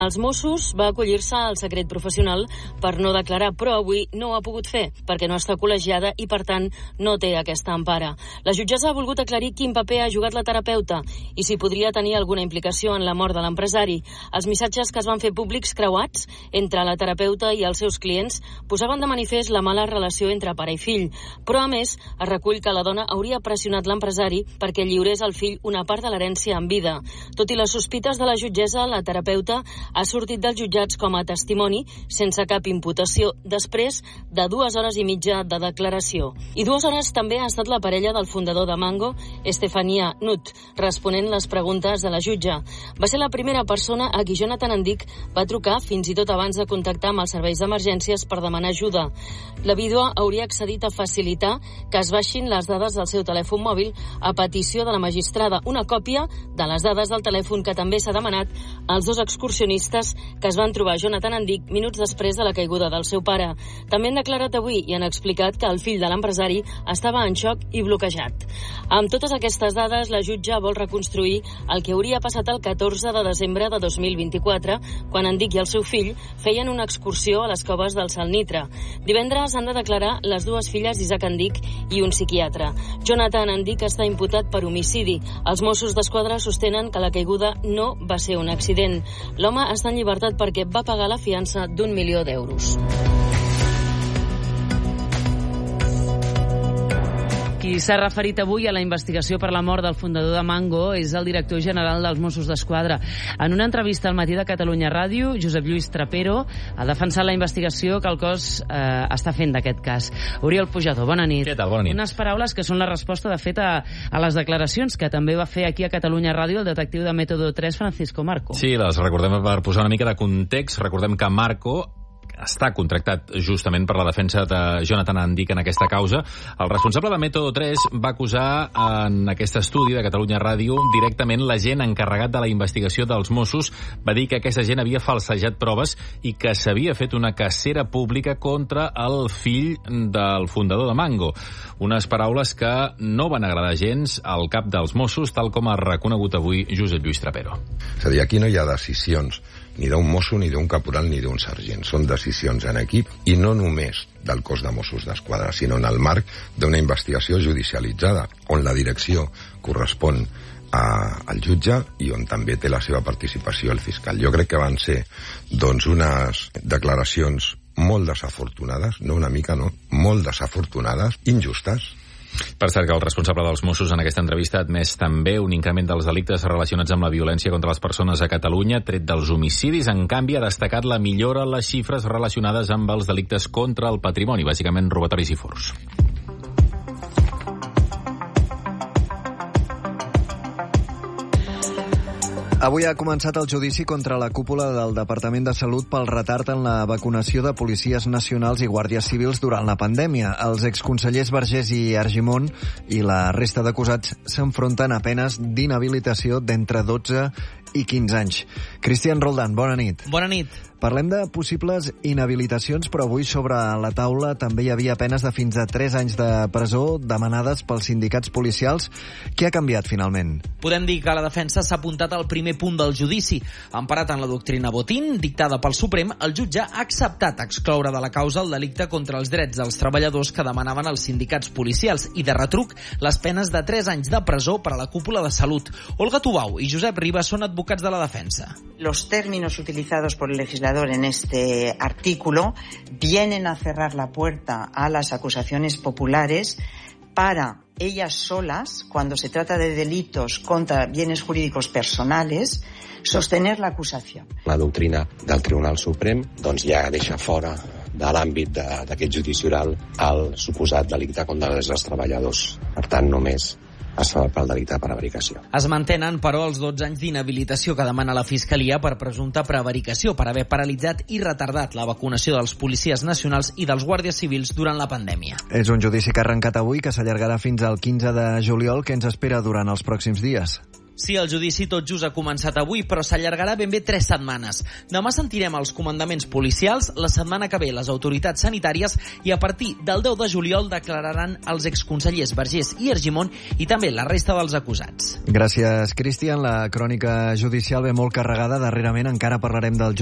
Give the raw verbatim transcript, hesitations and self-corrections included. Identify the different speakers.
Speaker 1: Els Mossos va acollir-se al secret professional per no declarar, però avui no ho ha pogut fer perquè no està col·legiada i, per tant, no té aquesta empara. La jutgessa ha volgut aclarir quin paper ha jugat la terapeuta i si podria tenir alguna implicació en la mort de l'empresari. Els missatges que es van fer públics creuats entre la terapeuta i els seus clients posaven de manifest la mala relació entre pare i fill, però, a més, es recull que la dona hauria pressionat l'empresari perquè lliurés al fill una part de l'herència en vida. Tot i les sospites de la jutgessa, la terapeuta ha sortit dels jutjats com a testimoni sense cap imputació, després de dues hores i mitja de declaració. I dues hores també ha estat la parella del fundador de Mango, Estefania Nut, responent les preguntes de la jutge. Va ser la primera persona a qui Jonathan Endic va trucar fins i tot abans de contactar amb els serveis d'emergències per demanar ajuda. La vídua hauria accedit a facilitar que es baixin les dades del seu telèfon mòbil a petició de la magistrada, una còpia de les dades del telèfon que també s'ha demanat als dos excursionistes que es van trobar Jonathan Endic minuts després de la caiguda del seu pare. També han declarat avui i han explicat que el fill de l'empresari estava en xoc i bloquejat. Amb totes aquestes dades, la jutge vol reconstruir el que hauria passat el catorze de desembre de dos mil vint-i-quatre, quan Endic i el seu fill feien una excursió a les coves del Salnitre. Divendres han de declarar les dues filles d'Isaac Endic i un psiquiatre. Jonathan Endic està imputat per homicidi. Els Mossos d'Esquadra sostenen que la caiguda no va ser un accident. L'home està en llibertat perquè va pagar la fiança d'un milió d'euros. Qui s'ha referit avui a la investigació per la mort del fundador de Mango és el director general dels Mossos d'Esquadra. En una entrevista al Matí de Catalunya Ràdio, Josep Lluís Trapero ha defensat la investigació que el cos eh, està fent d'aquest cas. Oriol Pujador, bona nit.
Speaker 2: Què tal? Bona nit.
Speaker 1: Unes paraules que són la resposta, de fet, a, a les declaracions que també va fer aquí a Catalunya Ràdio el detectiu de Método tres, Francisco Marco.
Speaker 2: Sí, les recordem per posar una mica de context. Recordem que Marco està contractat justament per la defensa de Jonathan Endic en aquesta causa. El responsable de Método tres va acusar en aquest estudi de Catalunya Ràdio directament l'agent encarregat de la investigació dels Mossos. Va dir que aquesta gent havia falsejat proves i que s'havia fet una cacera pública contra el fill del fundador de Mango. Unes paraules que no van agradar gens al cap dels Mossos, tal com ha reconegut avui Josep Lluís Trapero.
Speaker 3: És a dir, aquí no hi ha decisions ni d'un mosso, ni d'un caporal, ni d'un sergent. Són decisions en equip i no només del cos de Mossos d'Esquadra, sinó en el marc d'una investigació judicialitzada, on la direcció correspon a, al jutge i on també té la seva participació el fiscal. Jo crec que van ser doncs, unes declaracions molt desafortunades, no una mica, no, molt desafortunades, injustes.
Speaker 2: Per cert, que el responsable dels Mossos en aquesta entrevista ha admès també un increment dels delictes relacionats amb la violència contra les persones a Catalunya, tret dels homicidis. En canvi, ha destacat la millora en les xifres relacionades amb els delictes contra el patrimoni, bàsicament robatoris i furts.
Speaker 4: Avui ha començat el judici contra la cúpula del Departament de Salut pel retard en la vacunació de policies nacionals i guàrdies civils durant la pandèmia. Els exconsellers Vergés i Argimon i la resta d'acusats s'enfronten a penes d'inhabilitació d'entre dotze i quinze anys. Cristian Roldán, bona nit.
Speaker 5: Bona nit.
Speaker 4: Parlem de possibles inhabilitacions, però avui sobre la taula també hi havia penes de fins a tres anys de presó demanades pels sindicats policials. Què ha canviat finalment?
Speaker 5: Podem dir que la defensa s'ha apuntat al primer punt del judici. Emparat en la doctrina Botín, dictada pel Suprem, el jutge ha acceptat excloure de la causa el delicte contra els drets dels treballadors que demanaven els sindicats policials i, de retruc, les penes de tres anys de presó per a la cúpula de Salut. Olga Tubau i Josep Ribas són advocats de la defensa.
Speaker 6: Los términos utilizados por el legislador en este artículo vienen a cerrar la puerta a las acusaciones populares para ellas solas, cuando se trata de delitos contra bienes jurídicos personales, sostener la acusación.
Speaker 7: La doctrina del Tribunal Suprem doncs, ja deixa fora de l'àmbit d'aquest judici oral el suposat delicte contra els treballadors. Per tant, només es fa pel delicte de prevaricació.
Speaker 5: Es mantenen, però, els dotze anys d'inhabilitació que demana la Fiscalia per presumpta prevaricació, per haver paralitzat i retardat la vacunació dels policies nacionals i dels guàrdies civils durant la pandèmia.
Speaker 4: És un judici que ha arrencat avui, que s'allargarà fins al quinze de juliol, que ens espera durant els pròxims dies.
Speaker 5: Sí, el judici tot just ha començat avui, però s'allargarà ben bé tres setmanes. Demà sentirem els comandaments policials, la setmana que ve les autoritats sanitàries i a partir del deu de juliol declararan els exconsellers Vergés i Argimon i també la resta dels acusats.
Speaker 4: Gràcies, Cristian. La crònica judicial ve molt carregada. Darrerament encara parlarem del